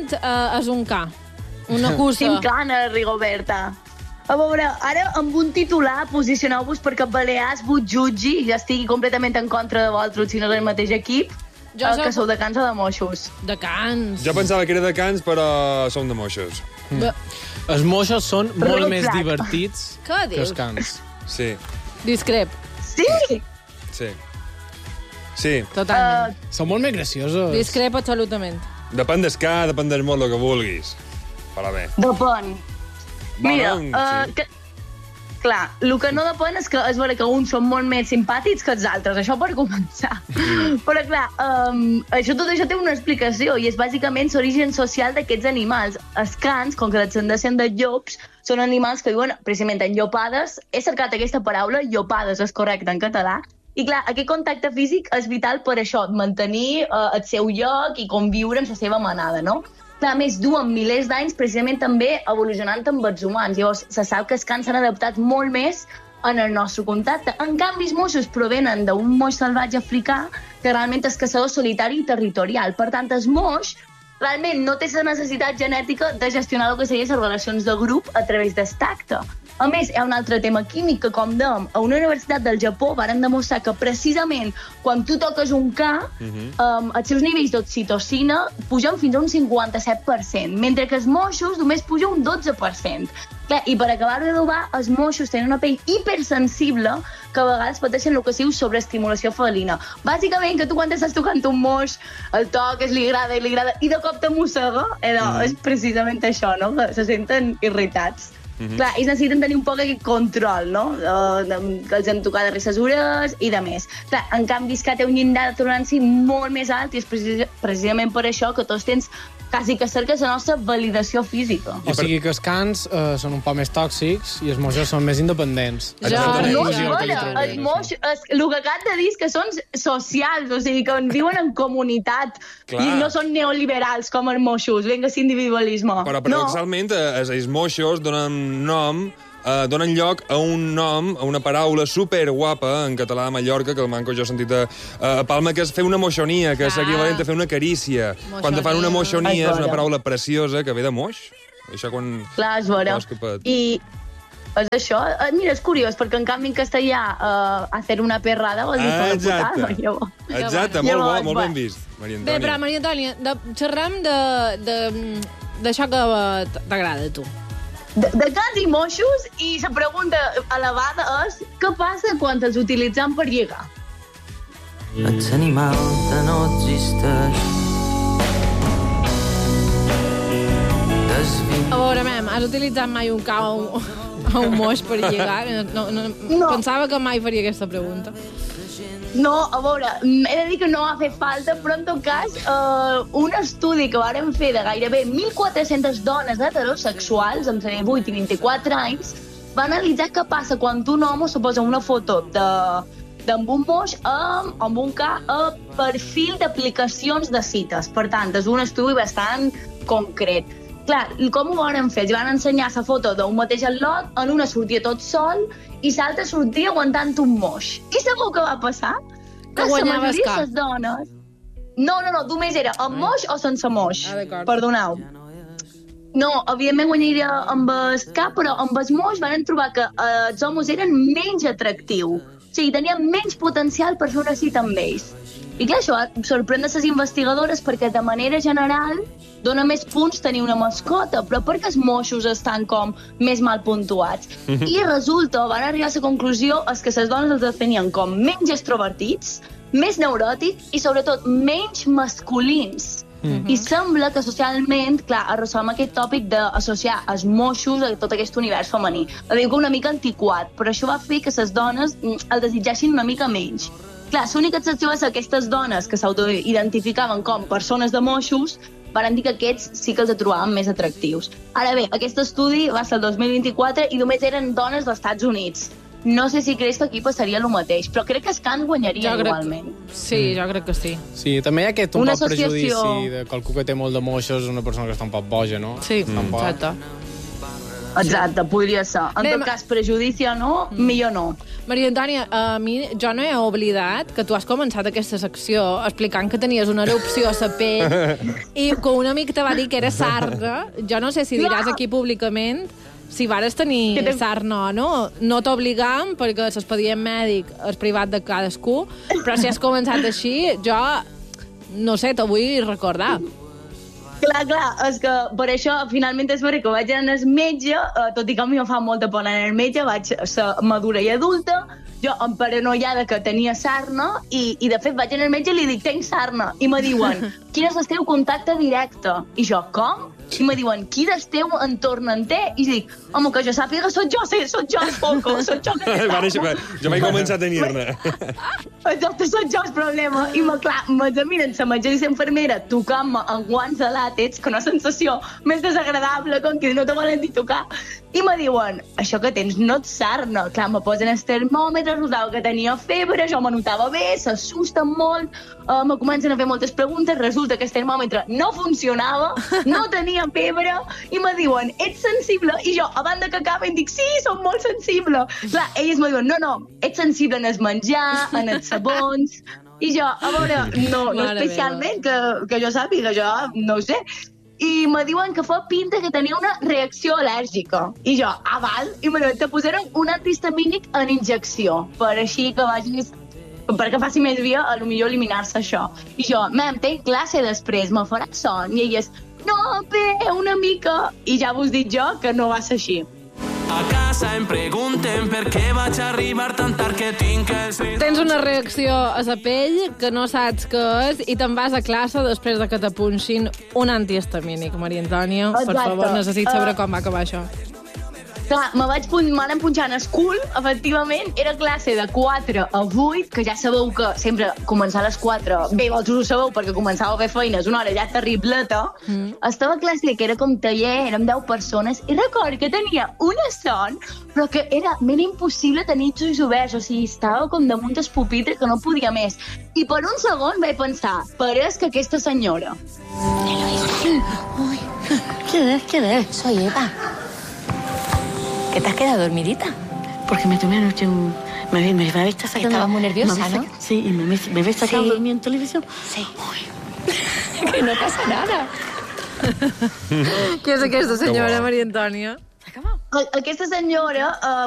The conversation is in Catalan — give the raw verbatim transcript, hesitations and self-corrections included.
ets, uh, és un K, una cussa. Cinc canes, Rigoberta. A veure, ara amb un titular posicioneu-vos perquè Balears vos jutgi i estigui completament en contra de vosaltres, si no és el mateix equip, jo uh, que sou de Cans o de Moixos. De Cans. Jo pensava que era de Cans, però som de Moixos. Mm. Els Moixos són Red molt més flag. divertits Què que els dius? Cans. Sí, Discrep, Sí! sí. Sí, totalment. Uh, Són molt més graciosos. Discrep absolutament. depèn del ca, depèn del molt, el que vulguis. Però bé. depèn. Mira, Bueno, uh, sí. que, clar, el que no depèn és que és vera que uns són molt més simpàtics que els altres, això per començar. Mm. Però clar, um, això, tot això té una explicació i és bàsicament l'origen social d'aquests animals. Els cans, com que descendeixen de llops, són animals que viuen precisament en llopades. He cercat aquesta paraula, llopades és correcte en català, i clar, aquest contacte físic és vital per això, mantenir uh, el seu lloc i conviure amb la seva manada, no? Clar, a més, duen milers d'anys precisament també evolucionant amb els humans. Llavors, se sap que els cans s'han adaptat molt més en el nostre contacte. En canvi, els moixos provenen d'un moix salvatge africà que realment és caçador solitari i territorial. Per tant, el moix realment no té la necessitat genètica de gestionar el que serien les relacions de grup a través del tacte. A més, hi ha un altre tema químic que, com dèiem, a una universitat del Japó varen demostrar que precisament quan tu toques un ca, uh-huh. um, els seus nivells d'oxitocina pugen fins a un cinquanta-set per cent, mentre que els moixos només puja un dotze per cent. Clar, i per acabar d'adobar, els moixos tenen una pell hipersensible que a vegades pateixen el que es diu sobreestimulació felina. Bàsicament, que tu quan estàs tocant un moix, el toques, li agrada i li agrada, i de cop te mossega, eh, no, mm. és precisament això, no? Que se senten irritats. Mm-hmm. Clar, ells necessiten tenir un poc aquest control, no? Uh, de, que els han tocat de les ores i de més. Clar, en canvi, el cat té un llindar de tolerància molt més alt i és precis precisament per això que tots tens quasi que cerques la nostra validació física. O sigui que els cans uh, són un poc més tòxics i els moixos són més independents. Ja, No, no, és vera, els moix, es, el que acabes de dir és que són socials, o sigui, que viuen en comunitat. Clar. I no són neoliberals com els moixos, vinga, individualisme. Però paradoxalment, no. els, els moixos donen nom, eh, donen lloc a un nom, a una paraula superguapa en català a Mallorca, que el manco jo he sentit a, a Palma, que és fer una moixonia, que és Ah. equivalent a fer una carícia. Moixonia. Quan te fan una moixonia Ai, és una bona. paraula preciosa que ve de moix. Això quan... Clar, és vera. Quan has copat. I és això. Eh, Mira, és curiós, perquè en canvi en castellà uh, hacer una perrada vol dir Ah, fer una exacte. putada. Llavors. Exacte, molt bo, Llavors, molt ben va. vist, Maria Bé, però, Antònia. Maria Antònia, de, xerrem de, de, d'això que eh, t'agrada a tu. De, de cans i moixos, i la pregunta elevada és què passa quan els utilitzem per lligar? Ets animal que no existeix. Desvi... A veure, mem, has utilitzat mai un cau o un, o un moix per lligar? No, no, No. Pensava que mai faria aquesta pregunta. No, a veure, he de dir que no ha fet falta, però en tot cas, eh, un estudi que vàrem fer de gairebé mil quatre-centes dones heterosexuals, amb divuit i vint-i-quatre anys, va analitzar què passa quan un home se posa una foto de d'amb un moix amb, amb un ca a perfil d'aplicacions de cites. Per tant, és un estudi bastant concret. Clar, com ho van fer? Els van ensenyar la foto d'un mateix al·lot, en una sortia tot sol i l'altra sortia aguantant un moix. I sabeu què va passar? Que guanyaves la majoria cap. de les dones... No, no, no, només era amb moix o sense moix. Ah, d'acord. Perdoneu. No, evidentment guanyaria amb el cap, però amb el moix van trobar que eh, els homes eren menys atractius. O sigui, tenien menys potencial per fer una cita amb ells. I clar, això sorprèn les investigadores perquè de manera general dona més punts tenir una mascota, però perquè els moixos estan com més mal puntuats. I resulta, van arribar a la conclusió és que les dones els definien com menys extrovertits, més neuròtics i sobretot menys masculins. Mm-hmm. I sembla que socialment, clar, arrossegem aquest tòpic d'associar els moixos a tot aquest univers femení. La diu que una mica antiquat, però això va fer que les dones el desitgessin una mica menys. Clar, l'única excepció és que aquestes dones que s'autoidentificaven com persones de moixos van dir que aquests sí que els trobaven més atractius. Ara bé, aquest estudi va ser el dos mil vint-i-quatre i només eren dones dels Estats Units. No sé si creus que aquí passaria el mateix, però crec que Scan guanyaria Jo crec- igualment. Sí, jo crec que sí. Sí, també hi ha aquest un Una poc prejudici associació- de qualcú que té molt de moixos és una persona que està un poc boja, no? Sí, Està un poc- exacte. Exacte, podria ser. En Anem. tot cas, prejudici o no, millor no. Maria Antònia, a mi jo no he oblidat que tu has començat aquesta secció explicant que tenies una erupció a la pell i que un amic te va dir que era sarna. Jo no sé si diràs aquí públicament si vares tenir te... sarna o no. No t'obligam, perquè l'expedient mèdic és privat de cadascú, però si has començat així, jo, no sé, t'ho vull recordar. Clar, clar, és que per això finalment és veritat que vaig anar al metge, eh, tot i que a mi em fa molta por anar al metge, vaig ser madura i adulta, jo em paranoiada que tenia sarna i, i de fet vaig anar al metge i li dic, tenc sarna, i me diuen, quin és el teu contacte directe? I jo, com? I me diuen, qui del teu entorn en té? I dic, home, que jo sàpiga, soc jo, sí, soc jo el foco, soc jo que Va, néixer, jo vaig començar a tenir-ne. Exacte, soc jo el problema. I, me, clar, m'examinen la metge i l'infermera tocant-me en guants de làtex, que una sensació més desagradable, com que no te volen dir tocar. I me diuen, això que tens no et sarna. Clar, me posen el termòmetre, resultava que tenia febre, jo me notava bé, s'assusten molt, uh, me comencen a fer moltes preguntes, resulta que el termòmetre no funcionava, no tenia febre, i me diuen, ets sensible? I jo, a banda que acaben, dic, sí, soc molt sensible. Clar, ells me diuen, no, no, ets sensible en el menjar, en els sabons, i jo, a veure, no, no especialment, que, que jo sàpiga, jo no ho sé. I me diuen que fa pinta que tenia una reacció al·lèrgica. I jo, ah, val? I me diuen, te posaren un antihistamínic en injecció, per així que vagis, perquè faci més via, a lo millor eliminar-se això. I jo, mem, tenc classe després, me farà son? I elles, no, bé, una mica. I ja vos dic jo que no va ser així. A casa em pregunten per què vaig arribar tan tard que tinc els... Tens una reacció a la pell que no saps què és i te'n vas a classe després de que t'apunxin un antihistamínic, Maria Antònia. Per Exacte. favor, necessito saber Uh, com va acabar això. Clar, me vaig pun- m'han punxant a school, efectivament, era classe de quatre a vuit, que ja sabeu que sempre començar a les quatre, bé, vosaltres ho sabeu, perquè començava a fer feina, és una hora ja terribleta. Mm. Estava a classe que era com taller, érem deu persones, i recordo que tenia una son, però que era ben impossible tenir els ulls oberts, o sigui, estava com damunt del pupitre que no podia més. I per un segon vaig pensar, pareix que aquesta senyora... Uy, ¿quién es? ¿Quién es? Soy Eva. ¿Que te has quedado dormidita? Porque me tomé anoche un... Me, me, me habéis sacado... Estabas muy nerviosa, me habéis ¿no? saca- Sí, y me, me, me habéis sacado Sí. dormida en televisión. Sí. Que no pasa nada. Què és aquesta senyora, Maria Antònia? Aquesta senyora eh,